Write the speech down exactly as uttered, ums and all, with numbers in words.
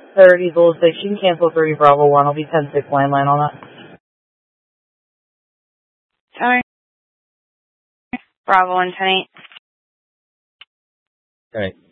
thirty Zulu six, you can cancel three Bravo one. I'll be ten six landline on that. Sorry. Bravo one ten eight. All right.